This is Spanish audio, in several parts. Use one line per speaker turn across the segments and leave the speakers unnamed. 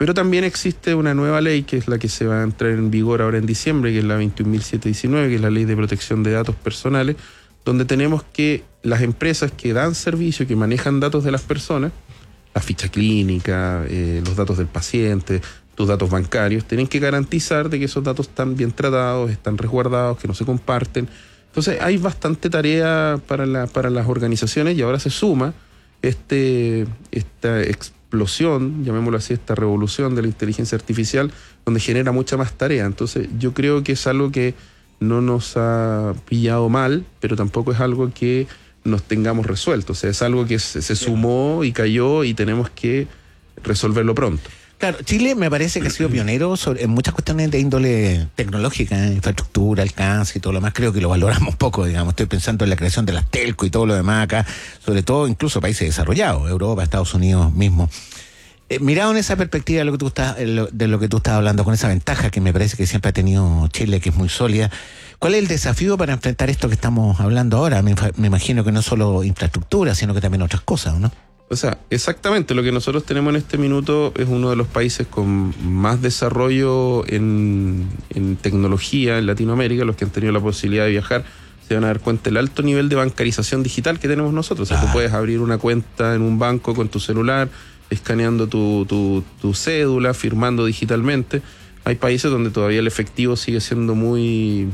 Pero también existe una nueva ley, que es la que se va a entrar en vigor ahora en diciembre, que es la 21.719, que es la Ley de Protección de Datos Personales, donde tenemos que las empresas que dan servicio, que manejan datos de las personas, la ficha clínica, los datos del paciente, tus datos bancarios, tienen que garantizar de que esos datos están bien tratados, están resguardados, que no se comparten. Entonces hay bastante tarea para las organizaciones, y ahora se suma esta explosión, llamémoslo así, esta revolución de la inteligencia artificial, donde genera mucha más tarea. Entonces yo creo que es algo que no nos ha pillado mal, pero tampoco es algo que nos tengamos resuelto. O sea, es algo que se sumó y cayó, y tenemos que resolverlo pronto.
Claro, Chile me parece que ha sido pionero en muchas cuestiones de índole tecnológica, infraestructura, alcance y todo lo demás. Creo que lo valoramos poco, digamos. Estoy pensando en la creación de las telco y todo lo demás acá, sobre todo incluso países desarrollados, Europa, Estados Unidos mismo. Mirado en esa perspectiva de lo que tú estás hablando, con esa ventaja que me parece que siempre ha tenido Chile, que es muy sólida, ¿cuál es el desafío para enfrentar esto que estamos hablando ahora? Me imagino que no solo infraestructura, sino que también otras cosas, ¿no?
O sea, exactamente, lo que nosotros tenemos en este minuto es uno de los países con más desarrollo en tecnología en Latinoamérica. Los que han tenido la posibilidad de viajar se van a dar cuenta del alto nivel de bancarización digital que tenemos nosotros. O sea, tú puedes abrir una cuenta en un banco con tu celular, escaneando tu cédula, firmando digitalmente. Hay países donde todavía el efectivo sigue siendo muy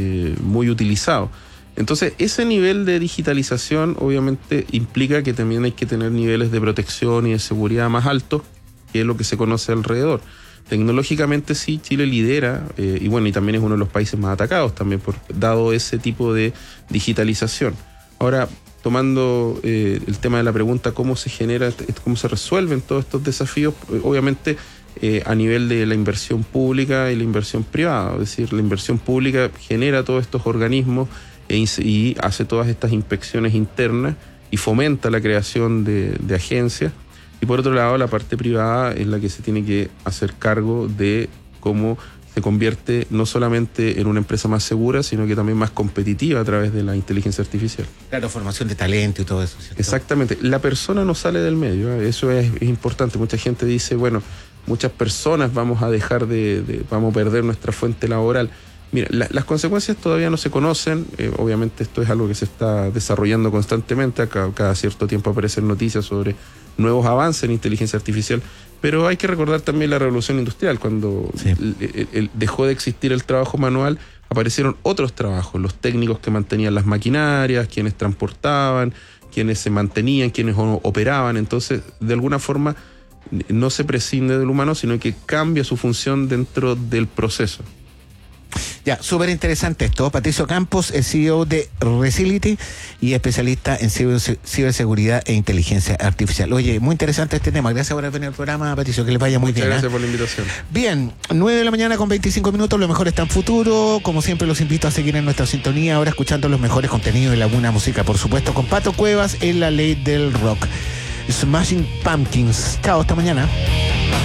utilizado. Entonces, ese nivel de digitalización obviamente implica que también hay que tener niveles de protección y de seguridad más altos, que es lo que se conoce alrededor. Tecnológicamente sí, Chile lidera, y también es uno de los países más atacados también, dado ese tipo de digitalización. Ahora, tomando el tema de la pregunta, cómo se resuelven todos estos desafíos, obviamente a nivel de la inversión pública y la inversión privada. Es decir, la inversión pública genera todos estos organismos y hace todas estas inspecciones internas y fomenta la creación de agencias. Y por otro lado, la parte privada es la que se tiene que hacer cargo de cómo se convierte no solamente en una empresa más segura, sino que también más competitiva a través de la inteligencia artificial.
Claro, formación de talento y todo eso, ¿cierto?
Exactamente. La persona no sale del medio, ¿eh? Eso es importante. Mucha gente dice, bueno, muchas personas vamos a vamos a perder nuestra fuente laboral. Mira, las consecuencias todavía no se conocen. Obviamente esto es algo que se está desarrollando constantemente. Cada cierto tiempo aparecen noticias sobre nuevos avances en inteligencia artificial. Pero hay que recordar también la revolución industrial. Cuando dejó de existir el trabajo manual, aparecieron otros trabajos. Los técnicos que mantenían las maquinarias, quienes transportaban, quienes se mantenían, quienes operaban. Entonces, de alguna forma, no se prescinde del humano, sino que cambia su función dentro del proceso.
Ya, súper interesante esto. Patricio Campos es CEO de Recility y especialista en ciberseguridad e inteligencia artificial. Oye, muy interesante este tema. Gracias por haber venido al programa, Patricio. Que les vaya muy bien.
Muchas gracias por la invitación.
Bien, 9:25 a.m. Lo mejor está en futuro. Como siempre, los invito a seguir en nuestra sintonía. Ahora escuchando los mejores contenidos de la buena música, por supuesto, con Pato Cuevas en la ley del rock. Smashing Pumpkins. Chao, hasta mañana.